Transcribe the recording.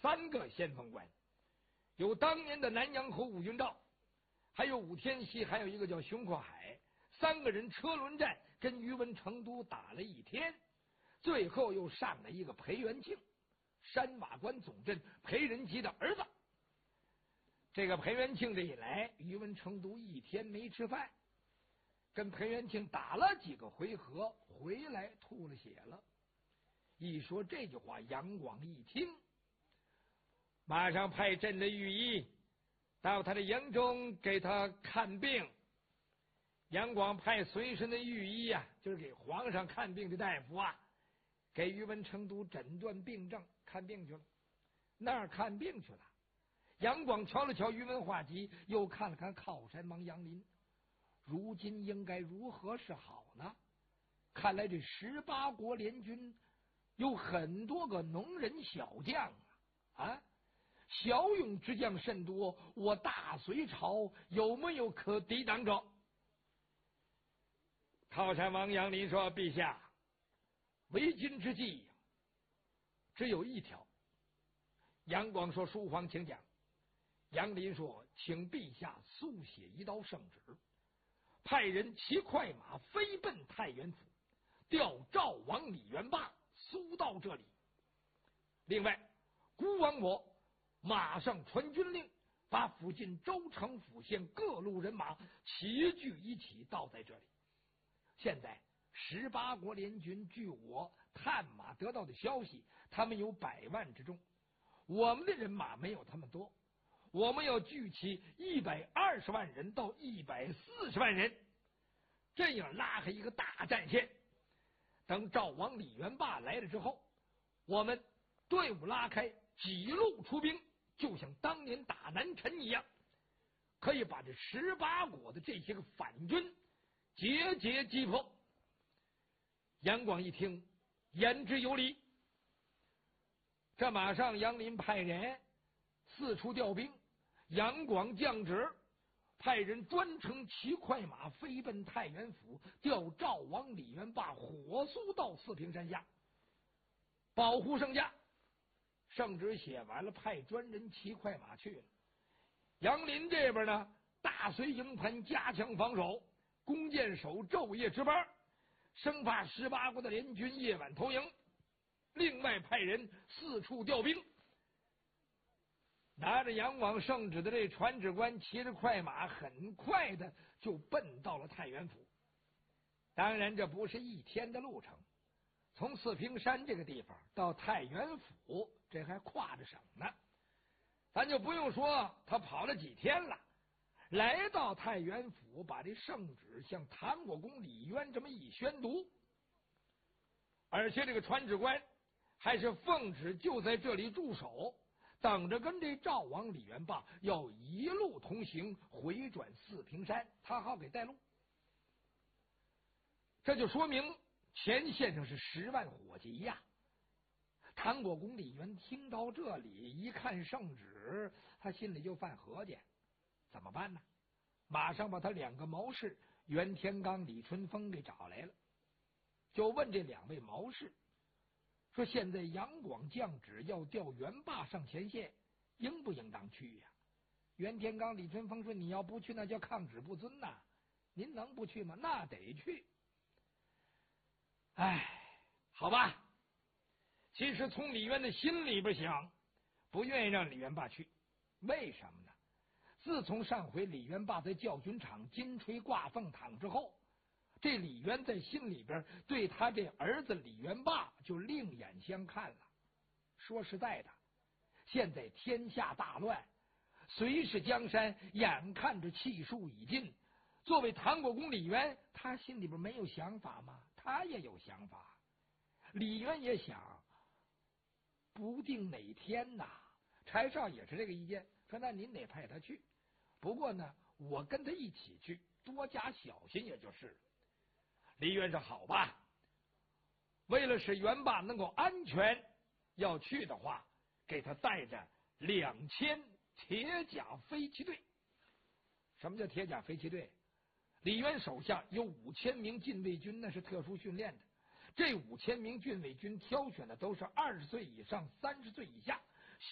3个先锋官，有当年的南阳侯武君昭，还有武天锡，还有一个叫熊阔海，3个人车轮战跟于文成都打了1天，最后又上了一个裴元庆，山瓦关总镇裴仁吉的儿子。这个裴元庆这一来，于文成都1天没吃饭，跟裴元庆打了几个回合，回来吐了血了。一说这句话，杨广一听，马上派镇的御医到他的营中给他看病。杨广派随身的御医啊，就是给皇上看病的大夫啊，给于文成都诊断病症，看病去了。那儿看病去了。杨广瞧了瞧于文化及，又看了看靠山王杨林，如今应该如何是好呢？看来这18国联军有很多个农人小将啊，骁勇之将甚多，我大隋朝有没有可抵挡者？靠山王杨林说：“陛下，为今之计只有一条。”杨广说：“书皇请讲。”杨林说：“请陛下速写一道圣旨，派人骑快马飞奔太原府，调赵王李元霸速到这里。另外，孤王我马上传军令，把附近州城府县各路人马齐聚一起，到在这里。现在18国联军据我探马得到的消息，他们有100万之众，我们的人马没有他们多，我们要聚齐120万人到140万人，这样拉开一个大战线。等赵王李元霸来了之后，我们队伍拉开，几路出兵，就像当年打南陈一样，可以把这18国的这些个反军节节击破。”杨广一听，言之有理。这马上杨林派人四处调兵，杨广降旨，派人专程骑快马飞奔太原府，调赵王李元霸火速到四平山下保护圣驾。圣旨写完了，派专人骑快马去了。杨林这边呢，大隋营盘加强防守，弓箭手昼夜值班，生怕18国的联军夜晚投营。另外派人四处调兵。拿着杨广圣旨的这传旨官骑着快马，很快的就奔到了太原府。当然这不是1天的路程，从四平山这个地方到太原府，这还跨着省呢，咱就不用说他跑了几天了。来到太原府，把这圣旨向唐国公李渊这么一宣读，而且这个传旨官还是奉旨就在这里驻守，等着跟这赵王李元霸要一路同行，回转四平山，他好给带路。这就说明前线上是10万火急呀。唐国公李渊听到这里，一看圣旨，他心里就犯合计，怎么办呢？马上把他2个谋士袁天罡、李春风给找来了，就问这2位谋士说：“现在杨广降旨要调元霸上前线，应不应当去呀？”袁天罡、李春风说：“你要不去，那叫抗旨不遵呐！您能不去吗？那得去。”哎，好吧。其实从李渊的心里边想，不愿意让李元霸去。为什么呢？自从上回李元霸在教军场金锤挂凤躺之后，这李渊在心里边对他这儿子李元霸就另眼相看了。说实在的，现在天下大乱，隋氏江山眼看着气数已尽，作为唐国公李渊，他心里边没有想法吗？他也有想法。李渊也想，不定哪天呐。柴少也是这个意见，说那您得派他去，不过呢，我跟他一起去，多加小心也就是了。李渊说：“好吧，为了使元霸能够安全，要去的话，给他带着2000铁甲飞骑队。”什么叫铁甲飞骑队？李渊手下有5000名禁卫军，那是特殊训练的。这5000名禁卫军挑选的都是20岁以上、30岁以下，